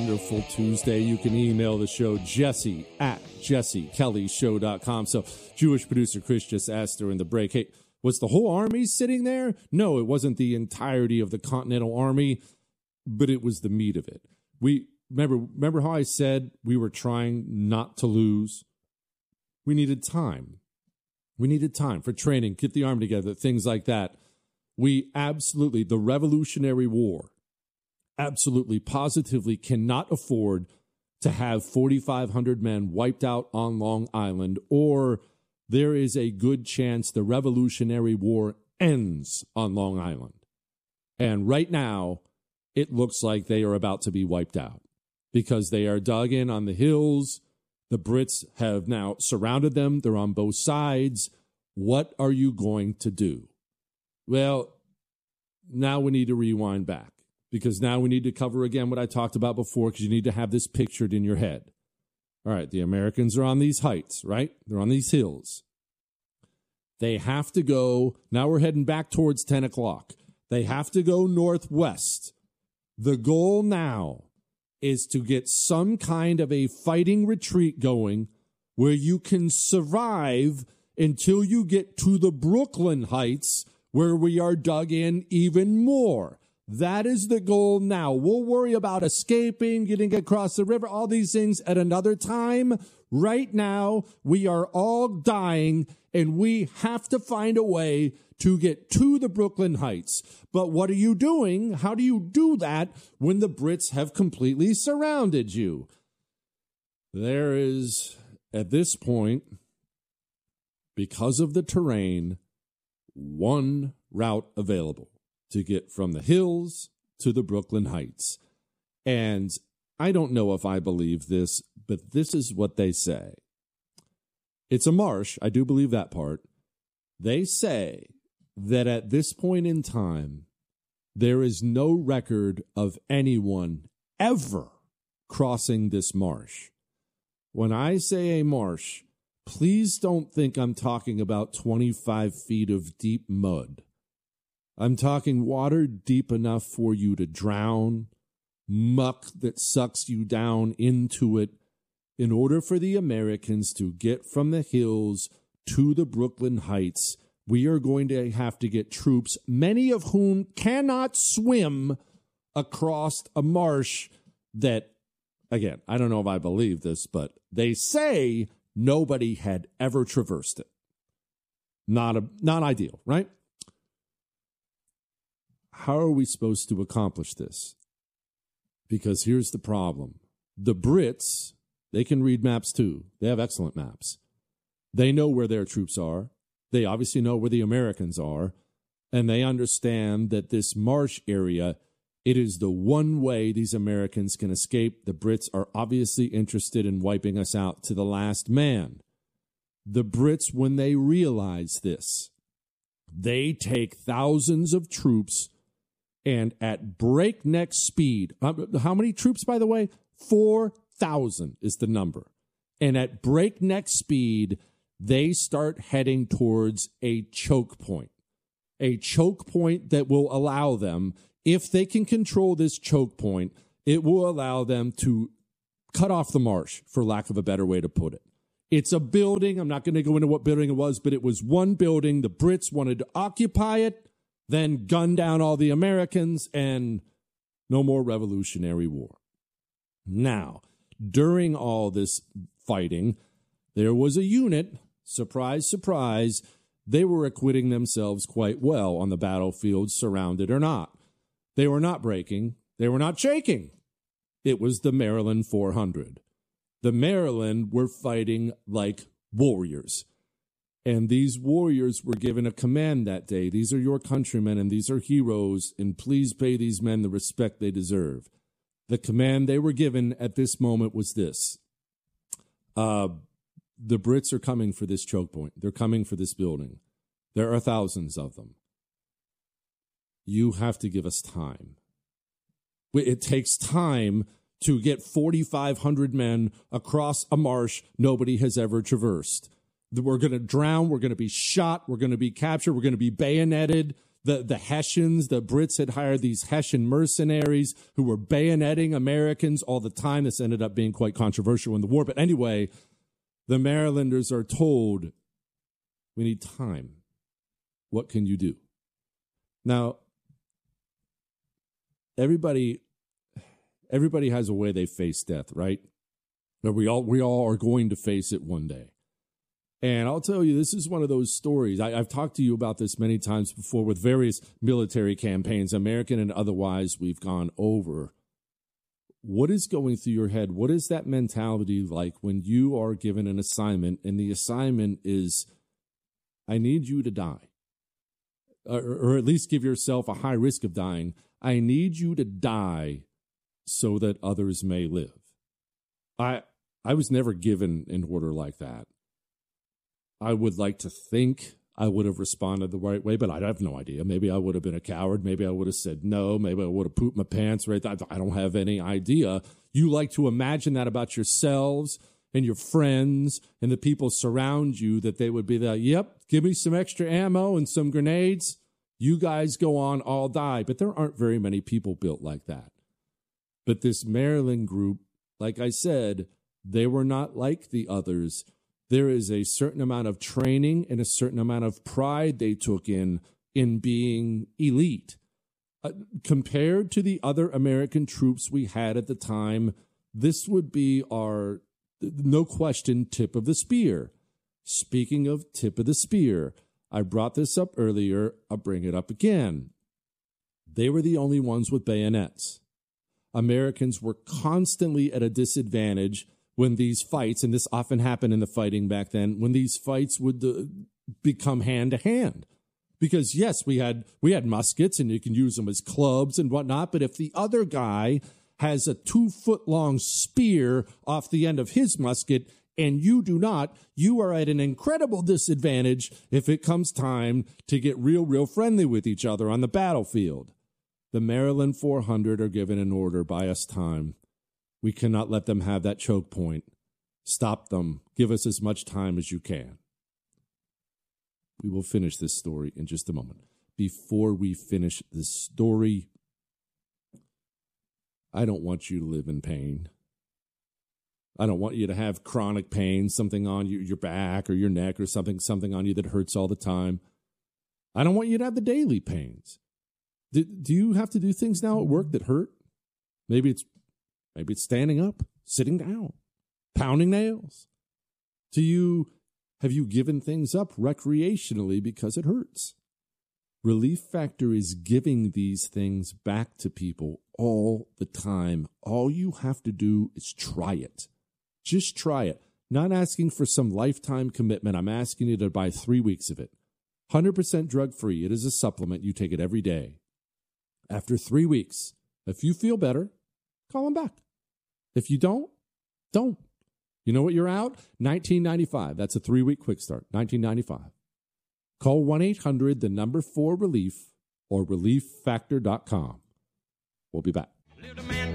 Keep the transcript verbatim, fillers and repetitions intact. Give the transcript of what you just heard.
wonderful Tuesday. You can email the show, Jesse at jesse kelly show dot com. So Jewish producer Chris just asked during the break, hey, was the whole army sitting there? No, it wasn't the entirety of the Continental Army, but it was the meat of it. We remember, remember how I said we were trying not to lose? We needed time. We needed time for training, get the army together, things like that. We absolutely, the Revolutionary War, absolutely, positively cannot afford to have forty-five hundred men wiped out on Long Island, or there is a good chance the Revolutionary War ends on Long Island. And right now, it looks like they are about to be wiped out because they are dug in on the hills. The Brits have now surrounded them. They're on both sides. What are you going to do? Well, now we need to rewind back because now we need to cover again what I talked about before because you need to have this pictured in your head. All right, the Americans are on these heights, right? They're on these hills. They have to go, now we're heading back towards ten o'clock. They have to go northwest. The goal now is to get some kind of a fighting retreat going where you can survive until you get to the Brooklyn Heights, where we are dug in even more. That is the goal now. We'll worry about escaping, getting across the river, all these things at another time. Right now, we are all dying, and we have to find a way to get to the Brooklyn Heights. But what are you doing? How do you do that when the Brits have completely surrounded you? There is, at this point, because of the terrain, one route available to get from the hills to the Brooklyn Heights. And I don't know if I believe this, but this is what they say. It's a marsh. I do believe that part. They say that at this point in time, there is no record of anyone ever crossing this marsh. When I say a marsh, please don't think I'm talking about twenty-five feet of deep mud. I'm talking water deep enough for you to drown, muck that sucks you down into it. In order for the Americans to get from the hills to the Brooklyn Heights, we are going to have to get troops, many of whom cannot swim across a marsh that, again, I don't know if I believe this, but they say nobody had ever traversed it. Not a, not ideal, right? How are we supposed to accomplish this? Because here's the problem. The Brits, they can read maps too. They have excellent maps. They know where their troops are. They obviously know where the Americans are. And they understand that this marsh area, it is the one way these Americans can escape. The Brits are obviously interested in wiping us out to the last man. The Brits, when they realize this, they take thousands of troops and at breakneck speed, how many troops, by the way? four thousand is the number. And at breakneck speed, they start heading towards a choke point. A choke point that will allow them, if they can control this choke point, it will allow them to cut off the marsh, for lack of a better way to put it. It's a building. I'm not going to go into what building it was, but it was one building. The Brits wanted to occupy it, then gun down all the Americans, and no more Revolutionary War. Now, during all this fighting, there was a unit, surprise, surprise, they were acquitting themselves quite well on the battlefield, surrounded or not. They were not breaking. They were not shaking. It was the Maryland four hundred. The Maryland were fighting like warriors. And these warriors were given a command that day. These are your countrymen, and these are heroes, and please pay these men the respect they deserve. The command they were given at this moment was this. Uh, the Brits are coming for this choke point. They're coming for this building. There are thousands of them. You have to give us time. It takes time to get forty-five hundred men across a marsh nobody has ever traversed. We're going to drown. We're going to be shot. We're going to be captured. We're going to be bayoneted. the, the Hessians, the Brits had hired these Hessian mercenaries who were bayoneting Americans all the time. This ended up being quite controversial in the war. But anyway, the Marylanders are told, we need time. What can you do? Now, everybody, everybody has a way they face death, right? But we all, we all are going to face it one day. And I'll tell you, this is one of those stories. I, I've talked to you about this many times before with various military campaigns, American and otherwise, we've gone over. What is going through your head? What is that mentality like when you are given an assignment and the assignment is, I need you to die, or, or at least give yourself a high risk of dying. I need you to die so that others may live. I I was never given an order like that. I would like to think I would have responded the right way, but I have no idea. Maybe I would have been a coward. Maybe I would have said no. Maybe I would have pooped my pants right there. I don't have any idea. You like to imagine that about yourselves and your friends and the people surround you, that they would be like, yep, give me some extra ammo and some grenades. You guys go on, I'll die. But there aren't very many people built like that. But this Maryland group, like I said, they were not like the others. There is a certain amount of training and a certain amount of pride they took in in being elite. Uh, compared to the other American troops we had at the time, this would be our, no question, tip of the spear. Speaking of tip of the spear, I brought this up earlier. I'll bring it up again. They were the only ones with bayonets. Americans were constantly at a disadvantage when these fights, and this often happened in the fighting back then, when these fights would uh, become hand-to-hand. Because, yes, we had we had muskets, and you can use them as clubs and whatnot, but if the other guy has a two-foot-long spear off the end of his musket and you do not, you are at an incredible disadvantage if it comes time to get real, real friendly with each other on the battlefield. The Maryland four hundred are given an order, buy us time. We cannot let them have that choke point. Stop them. Give us as much time as you can. We will finish this story in just a moment. Before we finish this story, I don't want you to live in pain. I don't want you to have chronic pain, something on you, your back or your neck or something, something on you that hurts all the time. I don't want you to have the daily pains. Do, do you have to do things now at work that hurt? Maybe it's Maybe it's standing up, sitting down, pounding nails. Do you, have you given things up recreationally because it hurts? Relief Factor is giving these things back to people all the time. All you have to do is try it. Just try it. Not asking for some lifetime commitment. I'm asking you to buy three weeks of it. one hundred percent drug-free. It is a supplement. You take it every day. After three weeks, if you feel better, call them back. If you don't, don't. You know what you're out? nineteen ninety-five. That's a three-week quick start. nineteen ninety-five. Call one eight hundred, the number four relief, or relief factor dot com. We'll be back.